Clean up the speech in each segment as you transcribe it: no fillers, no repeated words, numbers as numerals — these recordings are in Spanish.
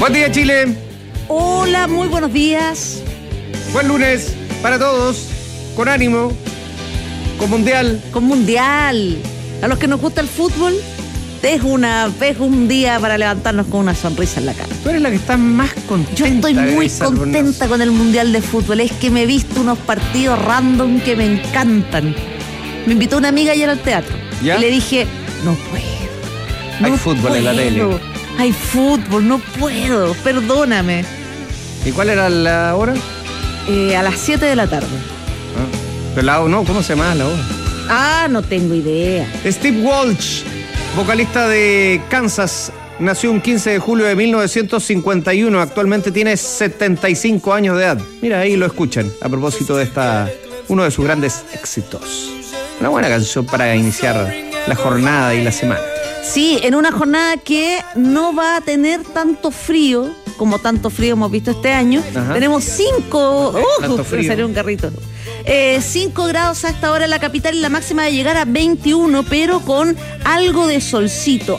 Buen día, Chile. Hola, muy buenos días. Buen lunes para todos. Con ánimo. Con mundial. Con mundial. A los que nos gusta el fútbol, es un día para levantarnos con una sonrisa en la cara. Tú eres la que está más contenta. Yo estoy muy contenta con el mundial de fútbol. Es que me he visto unos partidos random que me encantan. Me invitó una amiga ayer al teatro. ¿Ya? Y le dije, no puedo. Hay fútbol en la tele. Hay fútbol, no puedo, perdóname. ¿Y cuál era la hora? A las 7 de la tarde. Pero ¿cómo se llama la hora? No tengo idea. Steve Walsh, vocalista de Kansas, nació un 15 de julio de 1951. Actualmente tiene 75 años de edad. Mira, ahí lo escuchan a propósito de uno de sus grandes éxitos. Una buena canción para iniciar la jornada y la semana. Sí, en una jornada que no va a tener tanto frío, como tanto frío hemos visto este año. Ajá. Tenemos 5... Tanto frío. Me salió un carrito. 5 grados a esta hora en la capital y la máxima de llegar a 21, pero con algo de solcito.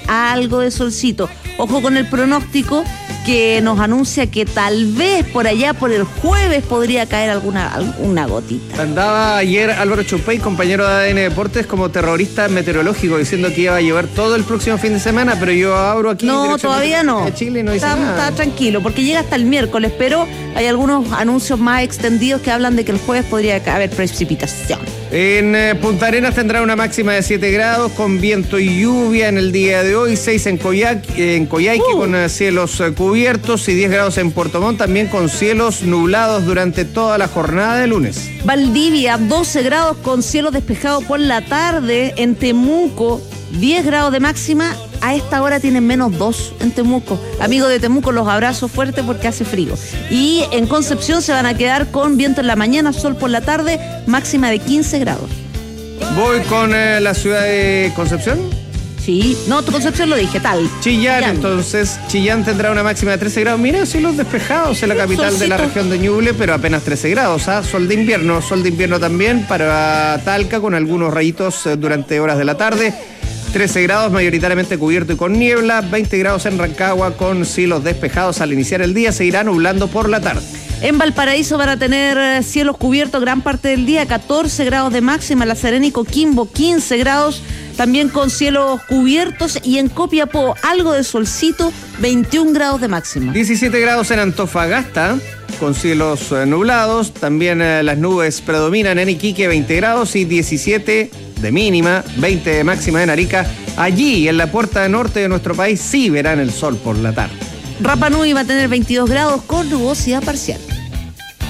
Ojo con el pronóstico que nos anuncia que tal vez por allá, por el jueves, podría caer alguna gotita. Andaba ayer Álvaro Choupey, compañero de ADN Deportes, como terrorista meteorológico, diciendo que iba a llover todo el próximo fin de semana, pero yo abro aquí... No, todavía no. De Chile y no dice nada. Está tranquilo, porque llega hasta el miércoles, pero hay algunos anuncios más extendidos que hablan de que el jueves podría haber precipitación. En Punta Arenas tendrá una máxima de 7 grados, con viento y lluvia en el día de hoy, 6 en Coyhaique, con cielos cubiertos, y 10 grados en Puerto Montt, también con cielos nublados durante toda la jornada de lunes. Valdivia, 12 grados con cielo despejado por la tarde. En Temuco, 10 grados de máxima. A esta hora tienen -2 en Temuco. Amigos de Temuco, los abrazo fuerte porque hace frío. Y en Concepción se van a quedar con viento en la mañana, sol por la tarde, máxima de 15 grados. Voy con la ciudad de Concepción. Sí, no, tu Concepción lo dije, tal. Chillán, entonces, Chillán tendrá una máxima de 13 grados. Mira, cielos despejados en la capital solcito de la región de Ñuble, pero apenas 13 grados. Sol de invierno también para Talca, con algunos rayitos durante horas de la tarde. 13 grados, mayoritariamente cubierto y con niebla. 20 grados en Rancagua, con cielos despejados al iniciar el día. Se irá nublando por la tarde. En Valparaíso van a tener cielos cubiertos gran parte del día, 14 grados de máxima. La Serena y Coquimbo, 15 grados, también con cielos cubiertos. Y en Copiapó, algo de solcito, 21 grados de máxima. 17 grados en Antofagasta, con cielos nublados. También las nubes predominan en Iquique, 20 grados, y 17 de mínima, 20 de máxima en Arica. Allí, en la puerta norte de nuestro país, sí verán el sol por la tarde. Rapa Nui va a tener 22 grados con nubosidad parcial.